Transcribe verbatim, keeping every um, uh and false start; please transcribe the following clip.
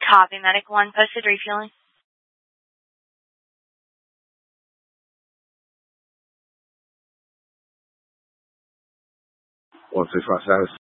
Copy, Medic one, posted refueling. one six five status.